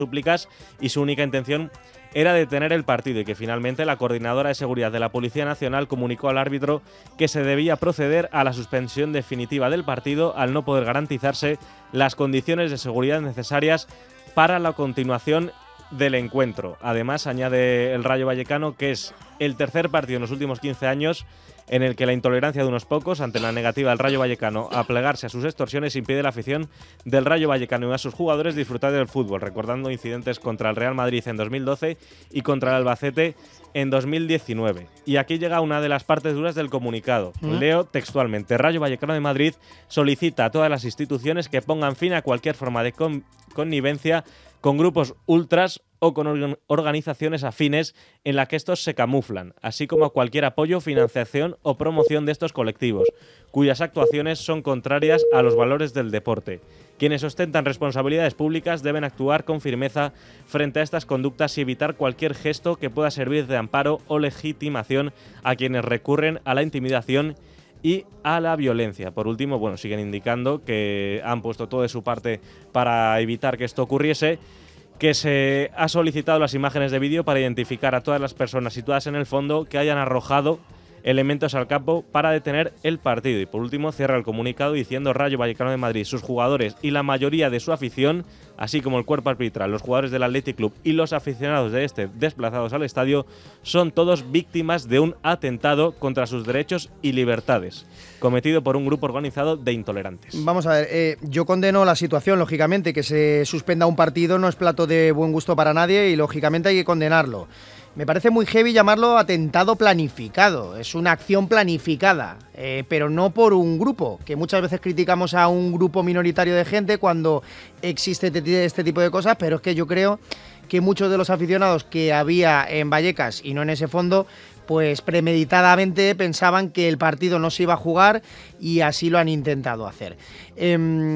súplicas y su única intención era detener el partido y que finalmente la Coordinadora de Seguridad de la Policía Nacional comunicó al árbitro que se debía proceder a la suspensión definitiva del partido al no poder garantizarse las condiciones de seguridad necesarias para la continuación del encuentro. Además, añade el Rayo Vallecano que es el tercer partido en los últimos 15 años en el que la intolerancia de unos pocos ante la negativa del Rayo Vallecano a plegarse a sus extorsiones impide a la afición del Rayo Vallecano y a sus jugadores disfrutar del fútbol, recordando incidentes contra el Real Madrid en 2012 y contra el Albacete en 2019. Y aquí llega una de las partes duras del comunicado. Leo textualmente: Rayo Vallecano de Madrid solicita a todas las instituciones que pongan fin a cualquier forma de connivencia con grupos ultras o con organizaciones afines en la que estos se camuflan, así como a cualquier apoyo, financiación o promoción de estos colectivos, cuyas actuaciones son contrarias a los valores del deporte. Quienes ostentan responsabilidades públicas deben actuar con firmeza frente a estas conductas y evitar cualquier gesto que pueda servir de amparo o legitimación a quienes recurren a la intimidación y a la violencia. Por último, bueno, siguen indicando que han puesto todo de su parte para evitar que esto ocurriese, que se ha solicitado las imágenes de vídeo para identificar a todas las personas situadas en el fondo que hayan arrojado elementos al campo para detener el partido. Y por último cierra el comunicado diciendo: Rayo Vallecano de Madrid, sus jugadores y la mayoría de su afición, así como el cuerpo arbitral, los jugadores del Athletic Club y los aficionados de este desplazados al estadio, son todos víctimas de un atentado contra sus derechos y libertades, cometido por un grupo organizado de intolerantes. Vamos a ver, yo condeno la situación, lógicamente, que se suspenda un partido no es plato de buen gusto para nadie y lógicamente hay que condenarlo. Me parece muy heavy llamarlo atentado planificado, es una acción planificada, pero no por un grupo, que muchas veces criticamos a un grupo minoritario de gente cuando existe este tipo de cosas, pero es que yo creo que muchos de los aficionados que había en Vallecas y no en ese fondo, pues premeditadamente pensaban que el partido no se iba a jugar y así lo han intentado hacer. Dice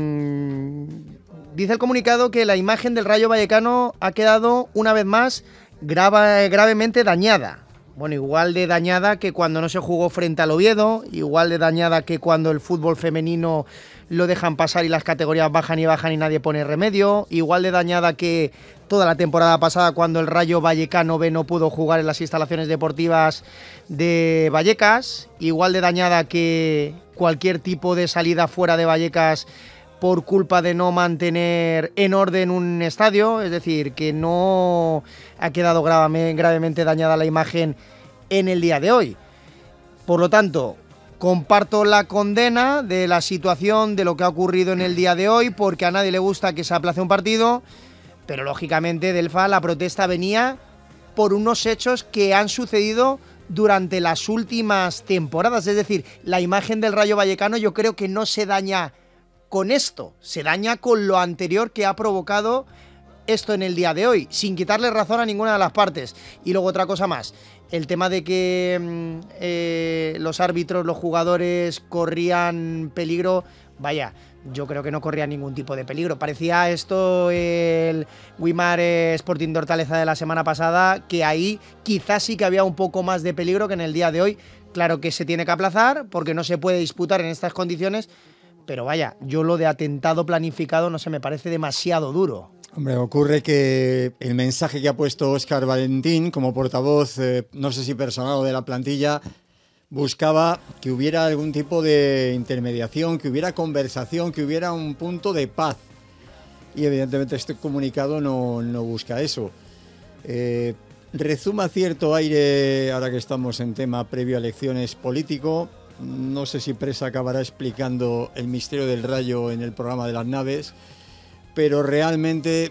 el comunicado que la imagen del Rayo Vallecano ha quedado una vez más gravemente dañada. Bueno, igual de dañada que cuando no se jugó frente al Oviedo, igual de dañada que cuando el fútbol femenino lo dejan pasar y las categorías bajan y bajan y nadie pone remedio, igual de dañada que toda la temporada pasada cuando el Rayo Vallecano B no pudo jugar en las instalaciones deportivas de Vallecas, igual de dañada que cualquier tipo de salida fuera de Vallecas por culpa de no mantener en orden un estadio, es decir, que no ha quedado gravemente dañada la imagen en el día de hoy. Por lo tanto, comparto la condena de la situación, de lo que ha ocurrido en el día de hoy, porque a nadie le gusta que se aplace un partido, pero lógicamente, Delfa, la protesta venía por unos hechos que han sucedido durante las últimas temporadas, es decir, la imagen del Rayo Vallecano yo creo que no se daña con esto, se daña con lo anterior que ha provocado esto en el día de hoy, sin quitarle razón a ninguna de las partes. Y luego otra cosa más, el tema de que los árbitros, los jugadores corrían peligro, vaya, yo creo que no corría ningún tipo de peligro. Parecía esto el Guimar Sporting de Hortaleza de la semana pasada, que ahí quizás sí que había un poco más de peligro que en el día de hoy. Claro que se tiene que aplazar porque no se puede disputar en estas condiciones, pero vaya, yo lo de atentado planificado no sé, me parece demasiado duro. Hombre, ocurre que el mensaje que ha puesto Óscar Valentín como portavoz, no sé si personal o de la plantilla, buscaba que hubiera algún tipo de intermediación, que hubiera conversación, que hubiera un punto de paz. Y evidentemente este comunicado no busca eso. Rezuma cierto aire, ahora que estamos en tema previo a elecciones político. No sé si Presa acabará explicando el misterio del Rayo en el programa de las naves, pero realmente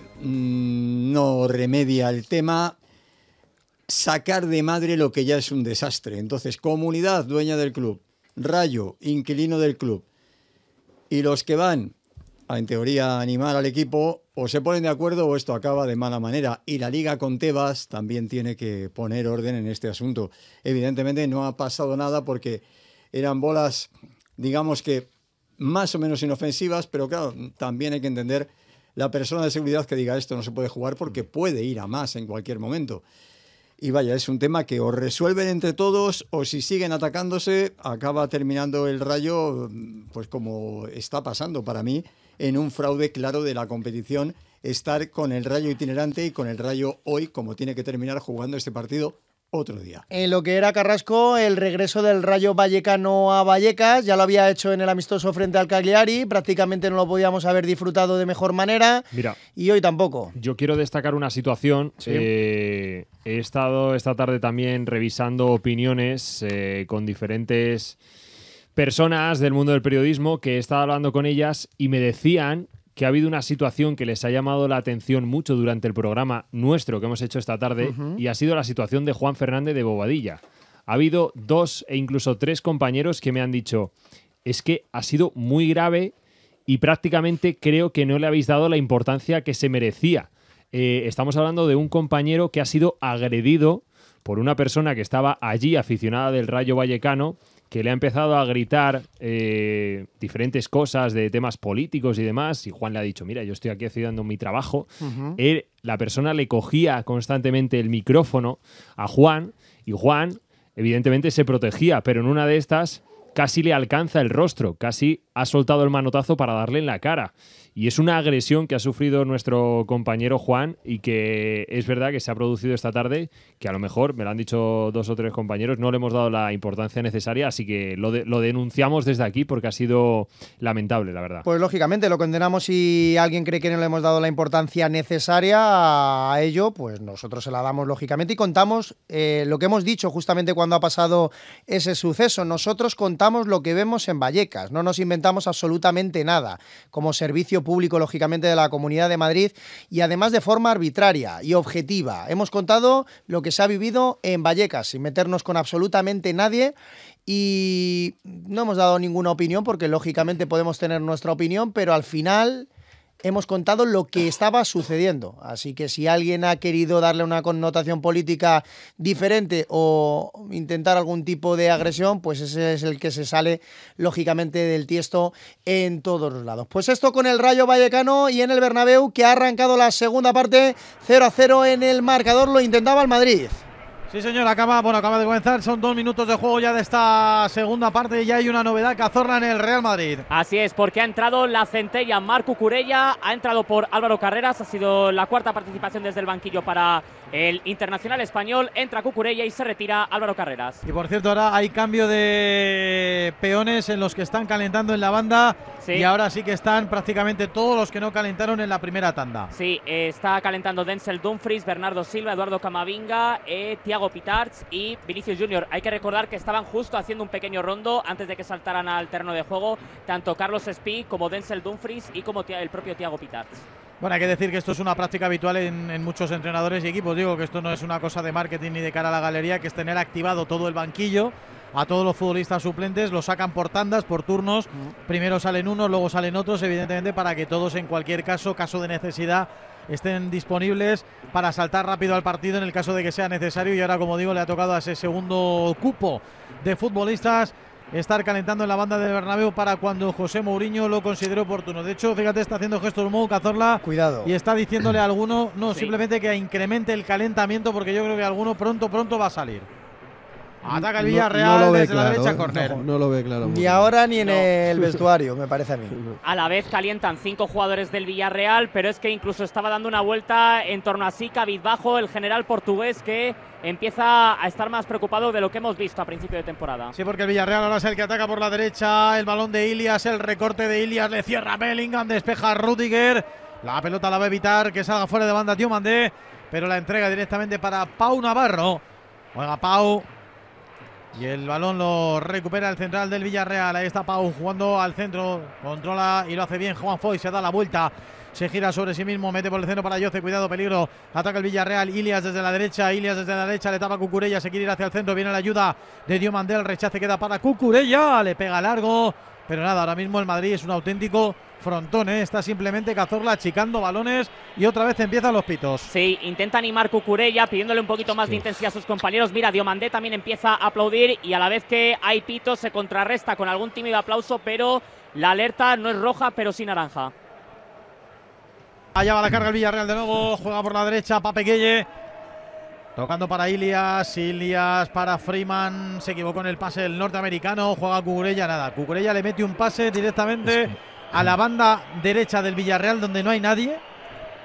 no remedia el tema. Sacar de madre lo que ya es un desastre. Entonces, comunidad dueña del club, Rayo, inquilino del club, y los que van a, en teoría, animar al equipo, o se ponen de acuerdo o esto acaba de mala manera. Y la Liga con Tebas también tiene que poner orden en este asunto. Evidentemente no ha pasado nada porque eran bolas, digamos que más o menos inofensivas, pero claro, también hay que entender la persona de seguridad que diga esto no se puede jugar porque puede ir a más en cualquier momento. Y vaya, es un tema que o resuelven entre todos o si siguen atacándose acaba terminando el Rayo, pues como está pasando para mí, en un fraude claro de la competición estar con el Rayo itinerante y con el Rayo hoy, como tiene que terminar jugando este partido otro día. En lo que era Carrasco, el regreso del Rayo Vallecano a Vallecas, ya lo había hecho en el amistoso frente al Cagliari, prácticamente no lo podíamos haber disfrutado de mejor manera. Mira, y hoy tampoco. Yo quiero destacar una situación. Sí. He estado esta tarde también revisando opiniones con diferentes personas del mundo del periodismo, que he estado hablando con ellas y me decían que ha habido una situación que les ha llamado la atención mucho durante el programa nuestro que hemos hecho esta tarde, y ha sido la situación de Juan Fernández de Bobadilla. Ha habido 2 e incluso 3 compañeros que me han dicho, es que ha sido muy grave y prácticamente creo que no le habéis dado la importancia que se merecía. Estamos hablando de un compañero que ha sido agredido por una persona que estaba allí, aficionada del Rayo Vallecano, que le ha empezado a gritar diferentes cosas de temas políticos y demás, y Juan le ha dicho, mira, yo estoy aquí haciendo mi trabajo. La persona le cogía constantemente el micrófono a Juan, y Juan evidentemente se protegía, pero en una de estas casi le alcanza el rostro, casi ha soltado el manotazo para darle en la cara. Y es una agresión que ha sufrido nuestro compañero Juan y que es verdad que se ha producido esta tarde, que a lo mejor, me lo han dicho 2 o 3 compañeros, no le hemos dado la importancia necesaria, así que lo denunciamos desde aquí porque ha sido lamentable, la verdad. Pues lógicamente lo condenamos. Si alguien cree que no le hemos dado la importancia necesaria a ello, pues nosotros se la damos lógicamente y contamos lo que hemos dicho justamente cuando ha pasado ese suceso. Nosotros contamos lo que vemos en Vallecas, no nos inventamos absolutamente nada, como servicio público, lógicamente, de la Comunidad de Madrid, y además de forma arbitraria y objetiva. Hemos contado lo que se ha vivido en Vallecas, sin meternos con absolutamente nadie, y no hemos dado ninguna opinión, porque lógicamente podemos tener nuestra opinión, pero al final hemos contado lo que estaba sucediendo. Así que si alguien ha querido darle una connotación política diferente o intentar algún tipo de agresión, pues ese es el que se sale, lógicamente, del tiesto en todos los lados. Pues esto con el Rayo Vallecano y en el Bernabéu, que ha arrancado la segunda parte 0-0 en el marcador. Lo intentaba el Madrid. Sí, señor, acaba de comenzar, son 2 minutos de juego ya de esta segunda parte y ya hay una novedad, Cazorla, en el Real Madrid. Así es, porque ha entrado la centella Marc Cucurella, ha entrado por Álvaro Carreras, ha sido la 4ª participación desde el banquillo para el internacional español, entra Cucurella y se retira Álvaro Carreras. Y por cierto, ahora hay cambio de peones en los que están calentando en la banda, sí. Y ahora sí que están prácticamente todos los que no calentaron en la primera tanda. Sí, está calentando Denzel Dumfries, Bernardo Silva, Eduardo Camavinga, Thiago Pitarch y Vinicius Junior. Hay que recordar que estaban justo haciendo un pequeño rondo antes de que saltaran al terreno de juego tanto Carlos Espí como Denzel Dumfries y como el propio Thiago Pitarch. Bueno, hay que decir que esto es una práctica habitual en muchos entrenadores y equipos. Digo que esto no es una cosa de marketing ni de cara a la galería, que es tener activado todo el banquillo, a todos los futbolistas suplentes, los sacan por tandas, por turnos. Primero salen unos, luego salen otros, evidentemente para que todos, en cualquier caso de necesidad, estén disponibles para saltar rápido al partido en el caso de que sea necesario. Y ahora, como digo, le ha tocado a ese segundo cupo de futbolistas estar calentando en la banda del Bernabéu para cuando José Mourinho lo considere oportuno. De hecho, fíjate, está haciendo gestos Mou Cazorla. Cuidado. Y está diciéndole a alguno, simplemente que incremente el calentamiento, porque yo creo que alguno pronto va a salir. Ataca el Villarreal desde la derecha, córner. No lo ve claro. Ni ahora ni en el vestuario, me parece a mí. A la vez calientan 5 jugadores del Villarreal, pero es que incluso estaba dando una vuelta en torno a sí, cabizbajo, el general portugués, que empieza a estar más preocupado de lo que hemos visto a principio de temporada. Sí, porque el Villarreal ahora es el que ataca por la derecha, el balón de Ilias, el recorte de Ilias, le cierra Bellingham, despeja Rüdiger, la pelota la va a evitar que salga fuera de banda Diomandé, pero la entrega directamente para Pau Navarro. Juega Pau. Y el balón lo recupera el central del Villarreal. Ahí está Pau jugando al centro. Controla y lo hace bien Juan Foy. Se da la vuelta. Se gira sobre sí mismo. Mete por el centro para Yoce. Cuidado, peligro. Ataca el Villarreal. Ilias desde la derecha. Le tapa Cucurella. Se quiere ir hacia el centro. Viene la ayuda de Diomandé. El rechace queda para Cucurella. Le pega largo. Pero nada, ahora mismo el Madrid es un auténtico frontón, ¿eh? Está simplemente Cazorla achicando balones y otra vez empiezan los pitos. Sí, intenta animar Cucurella pidiéndole un poquito más de intensidad a sus compañeros. Mira, Diomandé también empieza a aplaudir y a la vez que hay pitos se contrarresta con algún tímido aplauso, pero la alerta no es roja, pero sí naranja. Allá va la carga el Villarreal de nuevo, juega por la derecha Pape Gueye. Tocando para Ilias para Freeman, se equivocó en el pase el norteamericano, juega Cucurella, nada. Cucurella le mete un pase directamente a la banda derecha del Villarreal donde no hay nadie.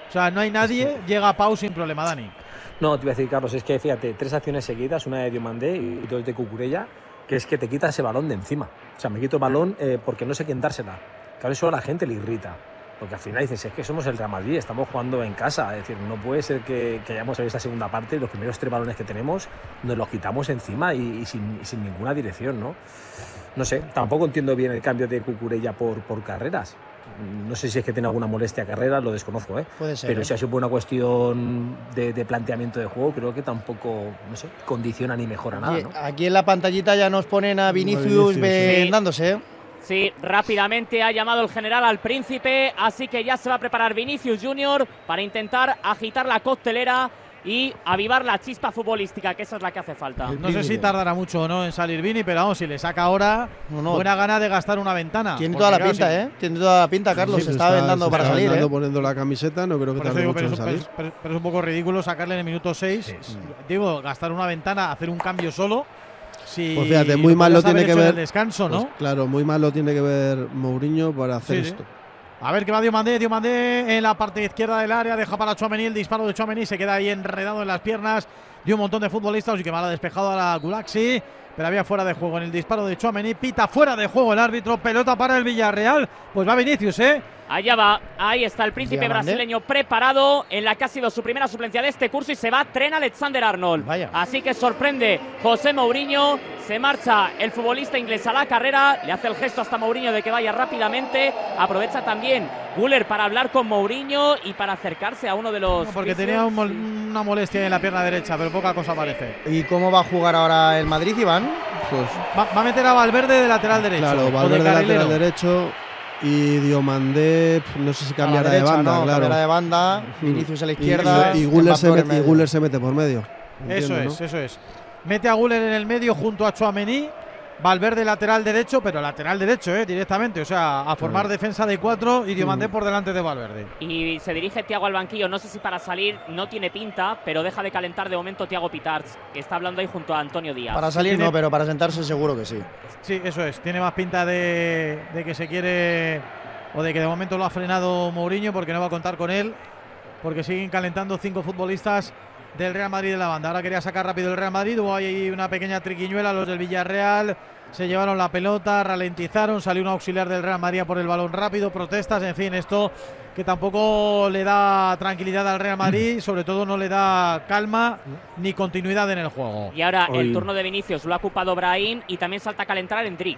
O sea, no hay nadie, llega a Pau sin problema, Dani. No, te iba a decir, Carlos, es que fíjate, 3 acciones seguidas, una de Diomandé y 2 de Cucurella, que es que te quita ese balón de encima. O sea, me quito el balón porque no sé quién dársela. Claro, eso a la gente le irrita. Porque al final dices, es que somos el Real Madrid, estamos jugando en casa. Es decir, no puede ser que hayamos salido esta segunda parte y los primeros 3 balones que tenemos nos los quitamos encima y sin ninguna dirección, ¿no? No sé, tampoco entiendo bien el cambio de Cucurella por Carreras. No sé si es que tiene alguna molestia Carreras, lo desconozco, ¿eh? Puede ser. Pero si ha sido por una cuestión de planteamiento de juego, creo que tampoco, no sé, condiciona ni mejora nada, ¿no? Aquí en la pantallita ya nos ponen a Vinicius vendándose, ¿eh? Sí, rápidamente ha llamado el general al Príncipe, así que ya se va a preparar Vinicius Junior para intentar agitar la coctelera y avivar la chispa futbolística, que esa es la que hace falta. No sé si tardará mucho o no en salir Vini, pero vamos, si le saca ahora, buena gana de gastar una ventana. Tiene toda la pinta, ¿eh? Tiene toda la pinta, Carlos. Se está vendando para salir, ¿eh? Poniendo la camiseta, no creo que tarde mucho en salir. Pero es un poco ridículo sacarle en el minuto 6. Digo, gastar una ventana, hacer un cambio solo. Si pues fíjate, muy mal lo tiene que ver. El descanso, ¿no? Pues claro, muy mal lo tiene que ver Mourinho para hacer esto. A ver qué va Diomandé en la parte izquierda del área, deja para Tchouaméni, el disparo de Tchouaméni, se queda ahí enredado en las piernas de un montón de futbolistas, y que mal ha despejado a la Gulaxi, pero había fuera de juego en el disparo de Tchouaméni, pita fuera de juego el árbitro, pelota para el Villarreal, pues va Vinicius, Allá va, ahí está el príncipe brasileño preparado en la que ha sido su primera suplencia de este curso y se va Trent Alexander-Arnold. Así que sorprende José Mourinho, se marcha el futbolista inglés a la carrera, le hace el gesto hasta Mourinho de que vaya rápidamente, aprovecha también Güler para hablar con Mourinho y para acercarse a uno de los… No, porque tenía una molestia en la pierna derecha, pero poca cosa parece. ¿Y cómo va a jugar ahora el Madrid, Iván? Pues va a meter a Valverde de lateral derecho. Claro, Valverde de lateral derecho. Y Diomandé, no sé si cambiará de banda, claro. Cambiará de banda, Vinicius a la izquierda. Y Güler se mete por medio. Eso es. Mete a Güler en el medio junto a Tchouaméni. Valverde lateral derecho, pero lateral derecho, directamente. O sea, a formar defensa de 4 y Diomandé por delante de Valverde. Y se dirige Thiago al banquillo. No sé si para salir no tiene pinta, pero deja de calentar de momento Thiago Pitarch, que está hablando ahí junto a Antonio Díaz. Para salir no, pero para sentarse seguro que sí. Sí, eso es. Tiene más pinta de que se quiere, o de que de momento lo ha frenado Mourinho porque no va a contar con él, porque siguen calentando 5 futbolistas del Real Madrid de la banda. Ahora quería sacar rápido el Real Madrid, hubo ahí una pequeña triquiñuela, los del Villarreal se llevaron la pelota, ralentizaron, salió un auxiliar del Real Madrid por el balón rápido, protestas, en fin, esto que tampoco le da tranquilidad al Real Madrid, sobre todo no le da calma ni continuidad en el juego. Y ahora el turno de Vinicius lo ha ocupado Brahim y también salta a calentar Endrick.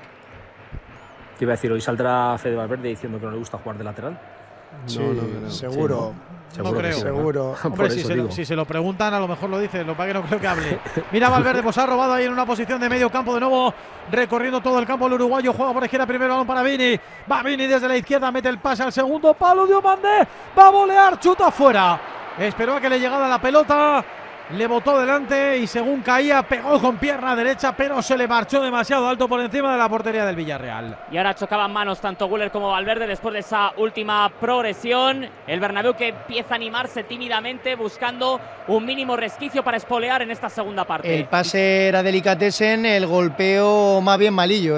Te iba a decir, hoy saldrá Fede Valverde diciendo que no le gusta jugar de lateral. Sí, no, seguro. No creo. Seguro. Hombre, si se lo preguntan, a lo mejor lo dice. Lo que no creo que hable. Mira Valverde, pues ha robado ahí en una posición de medio campo de nuevo, recorriendo todo el campo el uruguayo. Juega por izquierda, primer balón para Vini. Va Vini desde la izquierda, mete el pase al segundo palo. Diomandé va a volear, chuta afuera. Esperó a que le llegara la pelota, le botó delante y según caía pegó con pierna derecha, pero se le marchó demasiado alto por encima de la portería del Villarreal. Y ahora chocaban manos tanto Güler como Valverde después de esa última progresión. El Bernabéu que empieza a animarse tímidamente buscando un mínimo resquicio para espolear en esta segunda parte. El pase era delicatessen, el golpeo más bien malillo,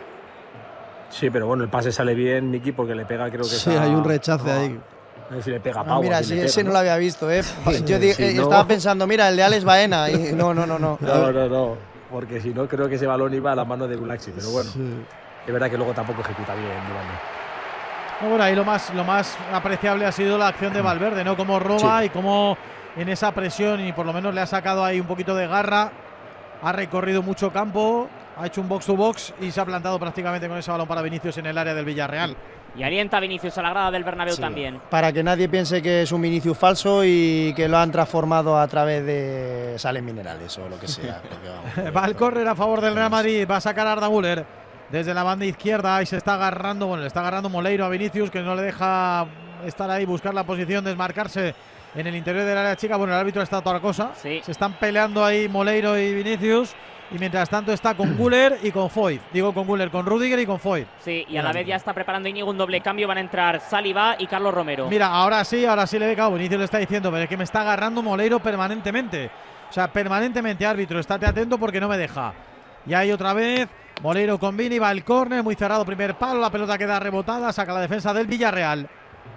Sí, pero bueno, el pase sale bien, Miki, porque le pega, creo que sí, hay un rechace ahí. A ver si le pega a Pau. Mira, si ese no lo había visto, Yo estaba pensando, mira, el de Alex Baena. Y no. No. Porque si no, creo que ese balón iba a la mano de Gulaxi. Pero bueno, es verdad que luego tampoco ejecuta bien Iván. Bueno, ahí lo más apreciable ha sido la acción de Valverde, ¿no? Cómo roba y cómo en esa presión, y por lo menos le ha sacado ahí un poquito de garra. Ha recorrido mucho campo, ha hecho un box to box y se ha plantado prácticamente con ese balón para Vinicius en el área del Villarreal. Y alienta a Vinicius a la grada del Bernabéu también. Para que nadie piense que es un Vinicius falso y que lo han transformado a través de sales minerales o lo que sea. Va el córner a favor del Real Madrid, va a sacar a Arda Güler desde la banda izquierda y se está agarrando, le está agarrando Moleiro a Vinicius, que no le deja estar ahí, buscar la posición, desmarcarse en el interior del área chica. Bueno, el árbitro está a toda cosa. Se están peleando ahí Moleiro y Vinicius. Y mientras tanto está con Güler y con Foyt. Digo con Güler, con Rüdiger y con Foyt. Sí, y a la vez ya está preparando Íñigo un doble cambio. Van a entrar Saliba y Carlos Romero. Mira, ahora sí le ve cabo. Vinicius le está diciendo, pero es que me está agarrando Moleiro permanentemente. O sea, permanentemente, árbitro, estate atento porque no me deja. Y ahí otra vez, Moleiro con Vini, va el córner, muy cerrado, primer palo, la pelota queda rebotada, saca la defensa del Villarreal.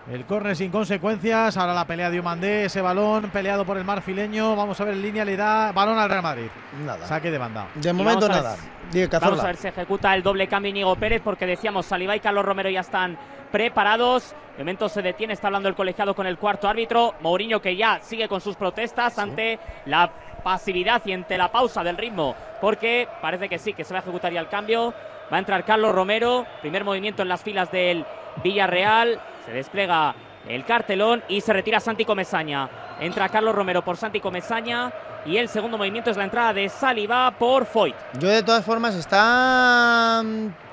El córner sin consecuencias. Ahora la pelea de Diomandé, ese balón peleado por el marfileño. Vamos a ver en línea, le da balón al Real Madrid. Nada. Saque de banda. De momento nada. Vamos a ver si ejecuta el doble cambio Íñigo Pérez, porque decíamos, Saliba y Carlos Romero ya están preparados. De momento se detiene, está hablando el colegiado con el cuarto árbitro. Mourinho, que ya sigue con sus protestas ante la pasividad y ante la pausa del ritmo, porque parece que sí, que se va a ejecutar ya el cambio. Va a entrar Carlos Romero, primer movimiento en las filas del Villarreal. Se despliega el cartelón y se retira Santi Comesaña. Entra Carlos Romero por Santi Comesaña y el segundo movimiento es la entrada de Saliba por Foyt. Yo de todas formas está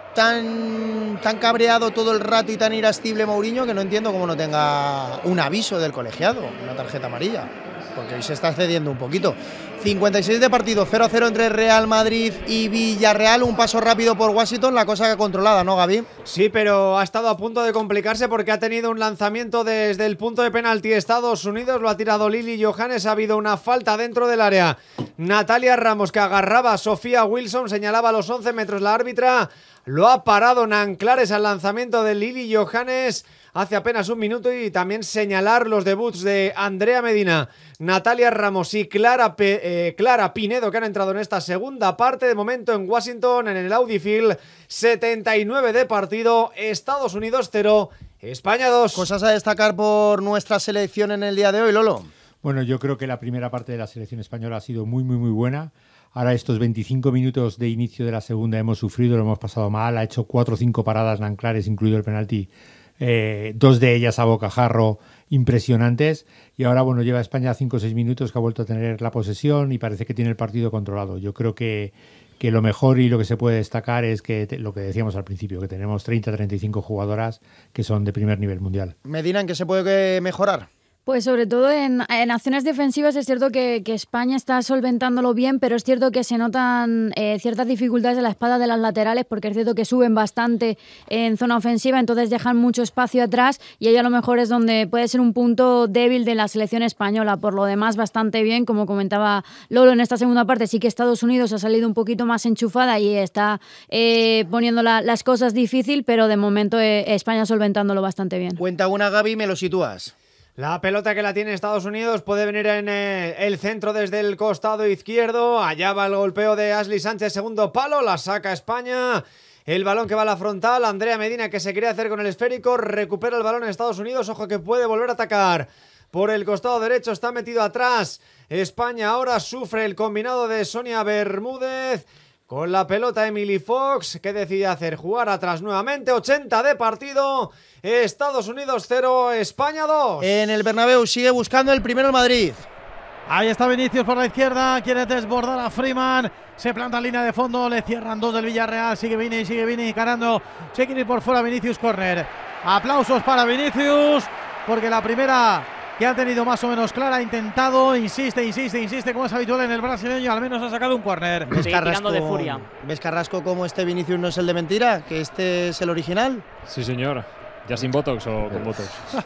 tan cabreado todo el rato y tan irascible Mourinho que no entiendo cómo no tenga un aviso del colegiado, una tarjeta amarilla, porque hoy se está cediendo un poquito. 56 de partido, 0-0 entre Real Madrid y Villarreal, un paso rápido por Washington, la cosa controlada, ¿no, Gaby? Sí, pero ha estado a punto de complicarse porque ha tenido un lanzamiento desde el punto de penalti Estados Unidos, lo ha tirado Lily Johannes, ha habido una falta dentro del área. Natalia Ramos, que agarraba a Sofía Wilson, señalaba a los 11 metros la árbitra, lo ha parado Nanclares al lanzamiento de Lily Johannes hace apenas un minuto, y también señalar los debuts de Andrea Medina, Natalia Ramos y Clara Pinedo, que han entrado en esta segunda parte. De momento en Washington, en el Audi Field, 79 de partido, Estados Unidos 0, España 2. Cosas a destacar por nuestra selección en el día de hoy, Lolo. Bueno, yo creo que la primera parte de la selección española ha sido muy buena. Ahora estos 25 minutos de inicio de la segunda hemos sufrido, lo hemos pasado mal. Ha hecho 4 o 5 paradas Nanclares, incluido el penalti. 2 de ellas a bocajarro impresionantes, y ahora bueno, lleva España 5 o 6 minutos que ha vuelto a tener la posesión y parece que tiene el partido controlado. Yo creo que lo mejor y lo que se puede destacar es que lo que decíamos al principio, que tenemos 30-35 jugadoras que son de primer nivel mundial. Medina, ¿en qué se puede mejorar? Pues sobre todo en acciones defensivas es cierto que España está solventándolo bien, pero es cierto que se notan ciertas dificultades en la espalda de las laterales, porque es cierto que suben bastante en zona ofensiva, entonces dejan mucho espacio atrás, y ahí a lo mejor es donde puede ser un punto débil de la selección española. Por lo demás, bastante bien, como comentaba Lolo, en esta segunda parte sí que Estados Unidos ha salido un poquito más enchufada y está poniendo las cosas difícil, pero de momento España solventándolo bastante bien. Cuenta una, Gaby, me lo sitúas. La pelota que la tiene Estados Unidos puede venir en el centro desde el costado izquierdo. Allá va el golpeo de Ashley Sánchez, segundo palo, la saca España. El balón que va a la frontal, Andrea Medina, que se quería hacer con el esférico, recupera el balón en Estados Unidos. Ojo que puede volver a atacar por el costado derecho, está metido atrás España. Ahora sufre el combinado de Sonia Bermúdez. Con la pelota Emily Fox, que decide hacer, jugar atrás nuevamente. 80 de partido, Estados Unidos 0, España 2. En el Bernabéu sigue buscando el primero el Madrid. Ahí está Vinicius por la izquierda, quiere desbordar a Freeman, se planta en línea de fondo, le cierran 2 del Villarreal, sigue Vini encarando, se quiere ir por fuera Vinicius, córner. Aplausos para Vinicius, porque la primera que ha tenido más o menos clara, ha intentado, insiste, como es habitual en el brasileño, al menos ha sacado un córner. ¿Ves, tirando de furia? ¿Ves, Carrasco, cómo este Vinicius no es el de mentira? ¿Que este es el original? Sí, señor. ¿Ya sin Botox o con Botox?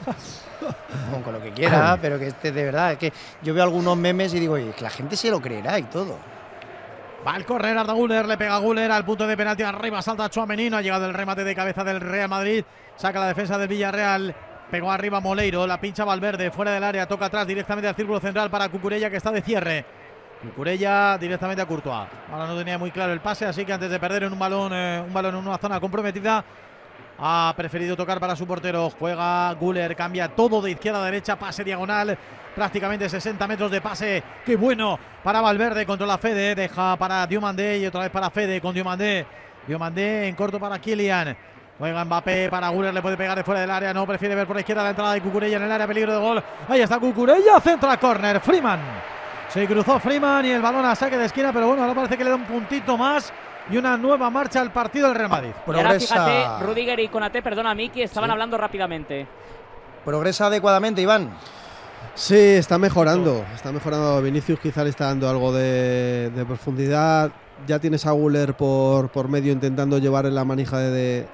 Con lo que quiera, pero que este de verdad, es que yo veo algunos memes y digo, oye, que la gente se lo creerá y todo. Va el córner, Arda Güler, le pega Güler al punto de penalti, arriba salta Tchouaméni, no ha llegado el remate de cabeza del Real Madrid, saca la defensa del Villarreal. Pegó arriba Moleiro, la pincha Valverde, fuera del área, toca atrás directamente al círculo central para Cucurella, que está de cierre. Cucurella directamente a Courtois. Ahora no tenía muy claro el pase, así que antes de perder en un balón en una zona comprometida, ha preferido tocar para su portero. Juega Güler, cambia todo de izquierda a derecha, pase diagonal, prácticamente 60 metros de pase. ¡Qué bueno! Para Valverde, controla Fede, deja para Diomandé y otra vez para Fede con Diomandé. Diomandé en corto para Kylian. Juega Mbappé para Güler, le puede pegar de fuera del área, no, prefiere ver por la izquierda la entrada de Cucurella en el área, peligro de gol. Ahí está Cucurella, centra córner, Freeman. Se cruzó Freeman y el balón a saque de esquina, pero bueno, ahora parece que le da un puntito más y una nueva marcha al partido del Real Madrid. Y ahora fíjate, Rudiger y Konaté, perdona Miki, estaban hablando rápidamente. Progresa adecuadamente, Iván. Sí, está mejorando. Vinicius quizá le está dando algo de profundidad. Ya tienes a Güler por medio intentando llevar en la manija de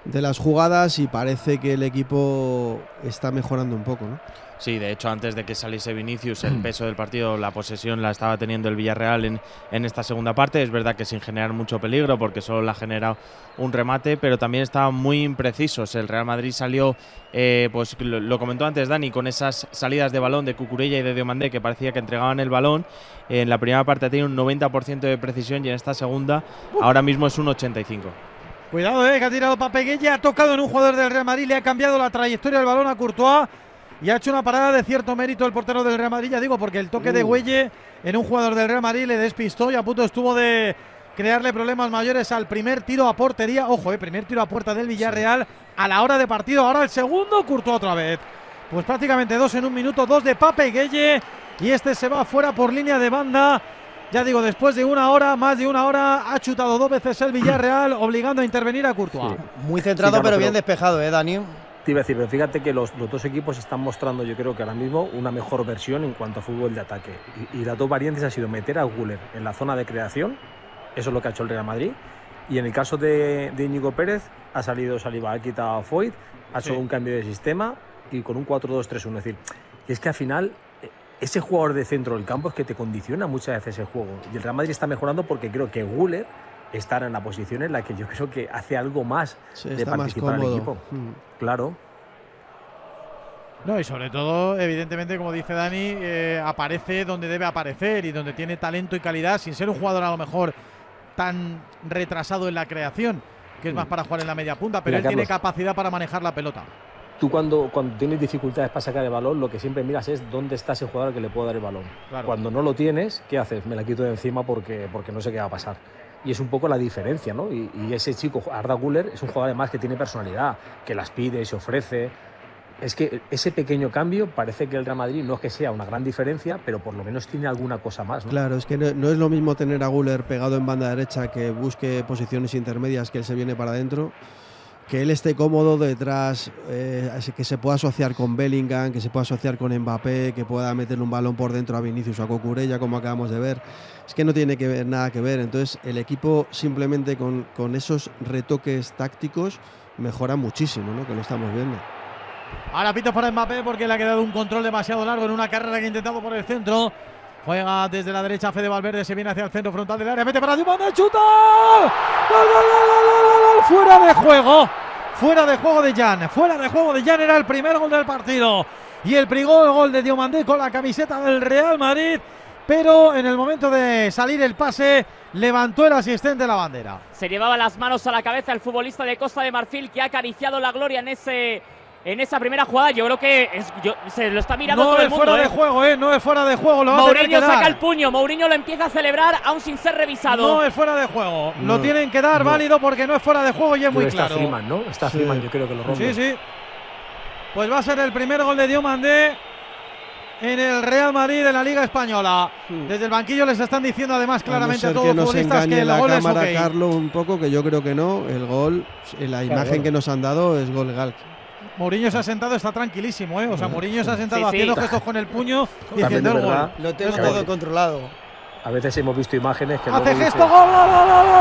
de las jugadas y parece que el equipo está mejorando un poco, ¿no? Sí, de hecho, antes de que saliese Vinicius, el peso del partido, la posesión la estaba teniendo el Villarreal en esta segunda parte. Es verdad que sin generar mucho peligro, porque solo le ha generado un remate, pero también estaban muy imprecisos. El Real Madrid salió, pues lo comentó antes Dani, con esas salidas de balón de Cucurella y de Diomandé, que parecía que entregaban el balón. En la primera parte tenía un 90% de precisión y en esta segunda ahora mismo es un 85%. Cuidado, que ha tirado Pape Gueye, ha tocado en un jugador del Real Madrid, le ha cambiado la trayectoria del balón a Courtois. Y ha hecho una parada de cierto mérito el portero del Real Madrid, ya digo, porque el toque de Güelle en un jugador del Real Madrid le despistó y a punto estuvo de crearle problemas mayores al primer tiro a portería. Ojo, primer tiro a puerta del Villarreal a la hora de partido. Ahora el segundo, Courtois otra vez. Pues prácticamente 2 en un minuto, 2 de Pape Gueye. Y este se va fuera por línea de banda. Ya digo, después de una hora, más de una hora, ha chutado 2 veces el Villarreal, obligando a intervenir a Courtois. Sí. Muy centrado, pero bien despejado, Dani. Te iba a decir, pero fíjate que los dos equipos están mostrando, yo creo que ahora mismo, una mejor versión en cuanto a fútbol de ataque. Y las dos variantes han sido meter a Güler en la zona de creación, eso es lo que ha hecho el Real Madrid. Y en el caso de Íñigo Pérez, ha salido Saliba, ha quitado a Foyt, ha hecho un cambio de sistema y con un 4-2-3-1. Es decir, es que al final, ese jugador de centro del campo es que te condiciona muchas veces el juego. Y el Real Madrid está mejorando porque creo que Güler estar en la posición en la que yo creo que hace algo más de participar al equipo. Claro. No, y sobre todo, evidentemente, como dice Dani, aparece donde debe aparecer y donde tiene talento y calidad, sin ser un jugador a lo mejor tan retrasado en la creación, que es más para jugar en la media punta, pero él tiene capacidad para manejar la pelota. Tú cuando tienes dificultades para sacar el balón, lo que siempre miras es dónde está ese jugador que le puede dar el balón. Claro. Cuando no lo tienes, ¿qué haces? Me la quito de encima porque no sé qué va a pasar. Y es un poco la diferencia, ¿no? Y ese chico, Arda Güler, es un jugador además que tiene personalidad, que las pide, se ofrece. Es que ese pequeño cambio parece que el Real Madrid no es que sea una gran diferencia, pero por lo menos tiene alguna cosa más, ¿no? Claro, es que no es lo mismo tener a Güler pegado en banda derecha que busque posiciones intermedias, que él se viene para adentro, que él esté cómodo detrás, que se pueda asociar con Bellingham, que se pueda asociar con Mbappé, que pueda meterle un balón por dentro a Vinicius o a Cucurella, como acabamos de ver. Es que no tiene nada que ver. Entonces el equipo simplemente con esos retoques tácticos mejora muchísimo, ¿no? Que lo estamos viendo. Ahora pito para Mbappé porque le ha quedado un control demasiado largo en una carrera que ha intentado por el centro. Juega desde la derecha Fede Valverde, se viene hacia el centro frontal del área, mete para Diomandé, chuta. ¡Gol, gol, gol, gol! Fuera de juego. Fuera de juego de Jan. Fuera de juego de Jan, era el primer gol del partido. Y el gol de Diomandé con la camiseta del Real Madrid. Pero en el momento de salir el pase, levantó el asistente la bandera. Se llevaba las manos a la cabeza el futbolista de Costa de Marfil, que ha acariciado la gloria en esa primera jugada. Yo creo que se lo está mirando todo el mundo. No es fuera de juego, no es fuera de juego. Mourinho saca el puño, Mourinho lo empieza a celebrar aún sin ser revisado. No es fuera de juego, lo tienen que dar válido porque no es fuera de juego y es muy claro. Está Freeman, ¿no? Está Freeman, yo creo que lo rompe. Sí. Pues va a ser el primer gol de Diomandé en el Real Madrid de la Liga Española. Desde el banquillo les están diciendo además claramente a todos los futbolistas que el gol es ok. Carlos, un poco, que yo creo que no. El gol, la imagen que nos han dado es gol legal. Mourinho se ha sentado, está tranquilísimo, ¿eh? O sea, Mourinho se ha sentado haciendo gestos con el puño diciendo el gol. Lo tengo todo controlado. A veces hemos visto imágenes que hace gesto, gol,